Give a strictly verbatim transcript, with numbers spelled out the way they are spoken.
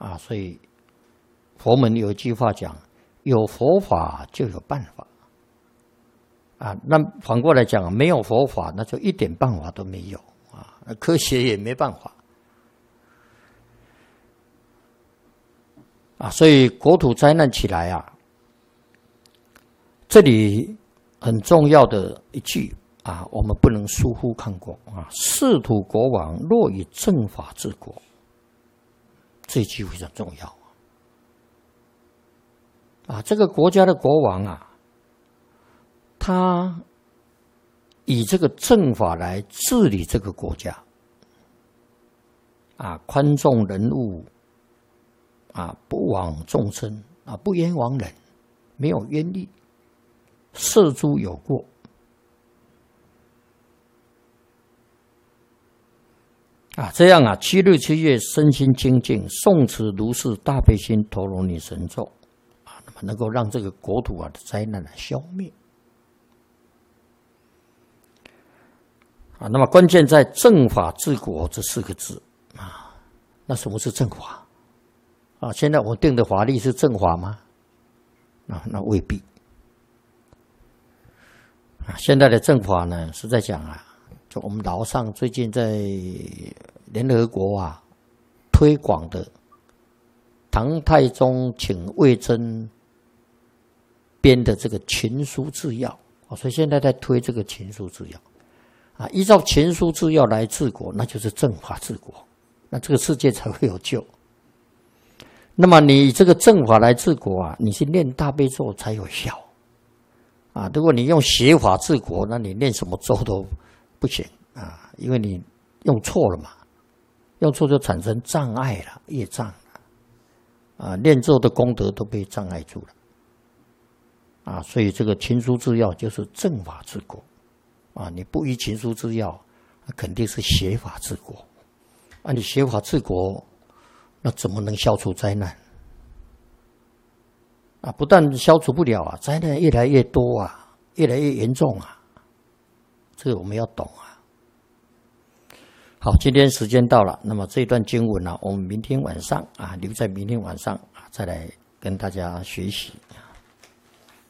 啊，所以佛门有一句话讲：有佛法就有办法。啊，那反过来讲，没有佛法，那就一点办法都没有啊，科学也没办法啊。所以国土灾难起来啊，这里很重要的一句啊，我们不能疏忽看过啊。世土国王若以正法治国，这句非常重要啊。这个国家的国王啊，他以这个正法来治理这个国家，啊，宽重人物，啊，不枉众生，啊，不冤枉人，没有冤力，赦诸有过，啊，这样啊，七日七夜身心清净，诵持如是大悲心陀罗尼神咒，啊，那么能够让这个国土啊的灾难来消灭。啊，那么关键在正法治国这四个字啊。那什么是正法？啊，现在我定的法律是正法吗？啊，那未必。啊，现在的正法呢，是在讲啊，就我们老上最近在联合国啊推广的唐太宗请魏征编的这个秦书治要，所以现在在推这个秦书治要。啊，依照秦书治要来治国，那就是正法治国，那这个世界才会有救。那么你以这个正法来治国啊，你去念大悲咒才有效啊。如果你用邪法治国，那你念什么咒都不行啊，因为你用错了嘛，用错就产生障碍了，业障了啊，念咒的功德都被障碍住了啊。所以这个秦书治要就是正法治国。啊，你不依秦书治要，肯定是邪法治国。啊，你邪法治国，那怎么能消除灾难？啊，不但消除不了啊，灾难越来越多啊，越来越严重啊。这个我们要懂啊。好，今天时间到了，那么这段经文呢、啊，我们明天晚上啊，留在明天晚上啊，再来跟大家学习。